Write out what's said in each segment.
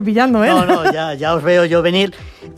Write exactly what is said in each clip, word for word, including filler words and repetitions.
Pillando, ¿eh? No, no, ya, ya os veo yo venir.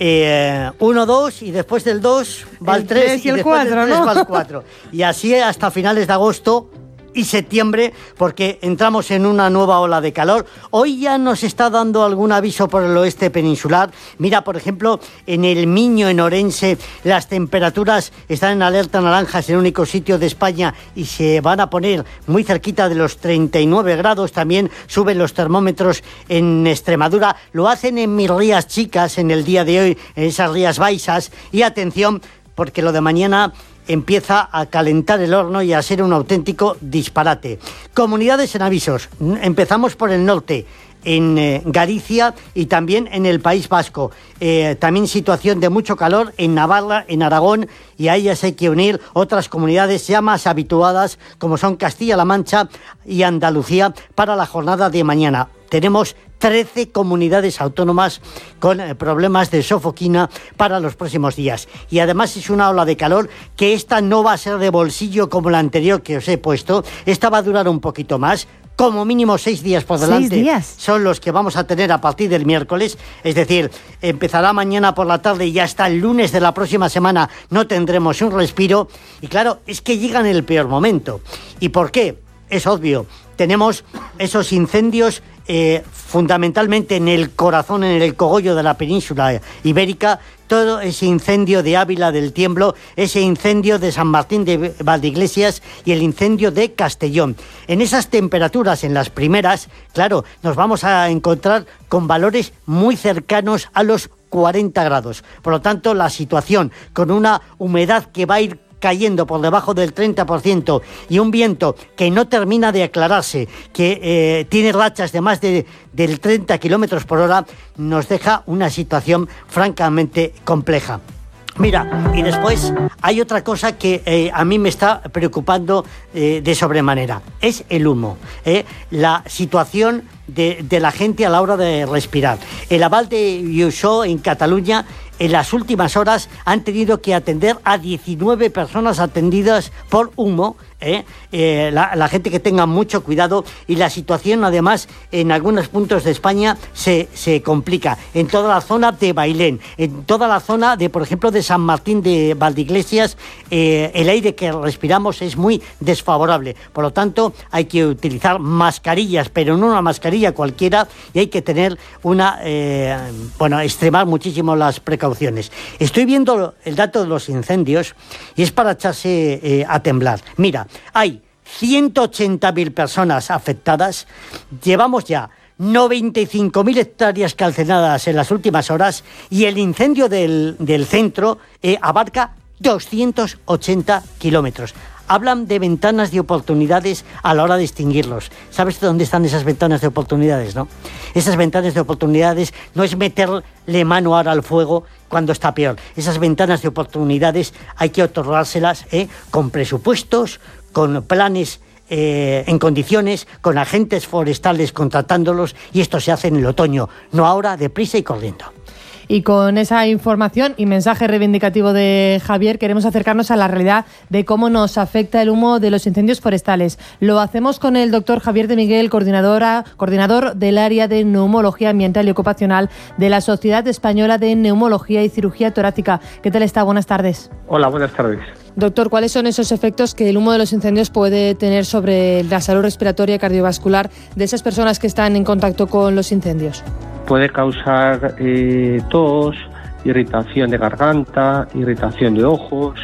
Eh, uno, dos, y después del dos va el tres, y el y después cuatro, del tres ¿no? va el cuatro. Y así hasta finales de agosto y septiembre, porque entramos en una nueva ola de calor. Hoy ya nos está dando algún aviso por el oeste peninsular. Mira, por ejemplo, en el Miño, en Orense, las temperaturas están en alerta naranja, es el único sitio de España, y se van a poner muy cerquita de los treinta y nueve grados. También suben los termómetros en Extremadura. Lo hacen en mis rías chicas en el día de hoy, en esas rías baixas. Y atención, porque lo de mañana empieza a calentar el horno y a ser un auténtico disparate. Comunidades en avisos. Empezamos por el norte, en eh, Galicia y también en el País Vasco. Eh, también situación de mucho calor en Navarra, en Aragón, y a ellas hay que unir otras comunidades ya más habituadas, como son Castilla-La Mancha y Andalucía, para la jornada de mañana. Tenemos trece comunidades autónomas con eh, problemas de sofoquina para los próximos días. Y además es una ola de calor que esta no va a ser de bolsillo como la anterior que os he puesto. Esta va a durar un poquito más. Como mínimo seis días por delante. ¿Seis días? Son los que vamos a tener a partir del miércoles. Es decir, empezará mañana por la tarde y hasta el lunes de la próxima semana no tendremos un respiro. Y claro, es que llega en el peor momento. ¿Y por qué? Es obvio. Tenemos esos incendios eh, fundamentalmente en el corazón, en el cogollo de la península ibérica. Todo ese incendio de Ávila del Tiemblo, ese incendio de San Martín de Valdeiglesias y el incendio de Castellón. En esas temperaturas, en las primeras, claro, nos vamos a encontrar con valores muy cercanos a los cuarenta grados. Por lo tanto, la situación con una humedad que va a ir cayendo por debajo del treinta por ciento y un viento que no termina de aclararse, que eh, tiene rachas de más de, del treinta kilómetros por hora, nos deja una situación francamente compleja. Mira, y después hay otra cosa que eh, a mí me está preocupando eh, de sobremanera, es el humo, eh, la situación de, de la gente a la hora de respirar. El Aval de Lluçà, en Cataluña, en las últimas horas han tenido que atender a diecinueve personas atendidas por humo. ¿eh? Eh, la, la gente que tenga mucho cuidado, y la situación además en algunos puntos de España se, se complica. En toda la zona de Bailén, en toda la zona de, por ejemplo, de San Martín de Valdeiglesias, eh, el aire que respiramos es muy desfavorable. Por lo tanto, hay que utilizar mascarillas, pero no una mascarilla cualquiera, y hay que tener una, eh, bueno, extremar muchísimo las precauciones. Estoy viendo el dato de los incendios y es para echarse eh, a temblar. Mira, hay ciento ochenta mil personas afectadas, llevamos ya noventa y cinco mil hectáreas calcinadas en las últimas horas, y el incendio del, del centro eh, abarca doscientos ochenta kilómetros. Hablan de ventanas de oportunidades a la hora de extinguirlos. ¿Sabes dónde están esas ventanas de oportunidades, no? Esas ventanas de oportunidades no es meterle mano ahora al fuego cuando está peor. Esas ventanas de oportunidades hay que otorgárselas ¿eh? con presupuestos, con planes eh, en condiciones, con agentes forestales contratándolos, y esto se hace en el otoño, no ahora, deprisa y corriendo. Y con esa información y mensaje reivindicativo de Javier, queremos acercarnos a la realidad de cómo nos afecta el humo de los incendios forestales. Lo hacemos con el doctor Javier de Miguel, coordinadora, coordinador del área de neumología ambiental y ocupacional de la Sociedad Española de Neumología y Cirugía Torácica. ¿Qué tal está? Buenas tardes. Hola, buenas tardes. Doctor, ¿cuáles son esos efectos que el humo de los incendios puede tener sobre la salud respiratoria y cardiovascular de esas personas que están en contacto con los incendios? Puede causar eh, tos, irritación de garganta, irritación de ojos,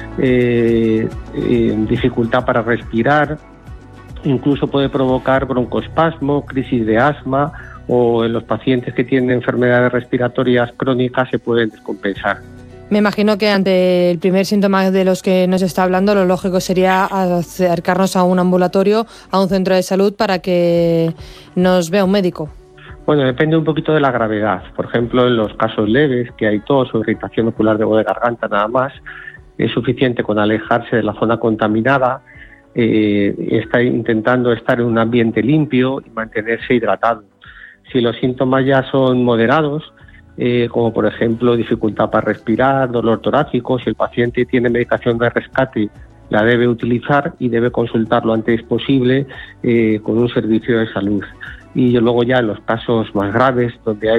eh, eh, dificultad para respirar, incluso puede provocar broncoespasmo, crisis de asma, o en los pacientes que tienen enfermedades respiratorias crónicas se pueden descompensar. Me imagino que ante el primer síntoma de los que nos está hablando, lo lógico sería acercarnos a un ambulatorio, a un centro de salud, para que nos vea un médico. Bueno, depende un poquito de la gravedad. Por ejemplo, en los casos leves, que hay tos o irritación ocular de, de garganta nada más, es suficiente con alejarse de la zona contaminada, eh, está intentando estar en un ambiente limpio y mantenerse hidratado. Si los síntomas ya son moderados, eh, como por ejemplo dificultad para respirar, dolor torácico, si el paciente tiene medicación de rescate, la debe utilizar y debe consultar lo antes posible eh, con un servicio de salud. Y luego ya en los casos más graves, donde hay